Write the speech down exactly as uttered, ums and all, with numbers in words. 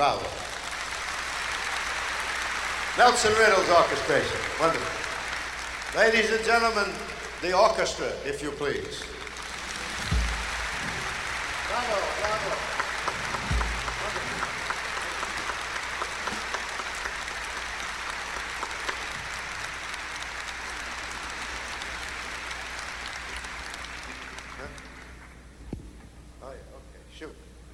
Bravo. Nelson Riddle's orchestration. Wonderful. Ladies and gentlemen, the orchestra, if you please. Bravo.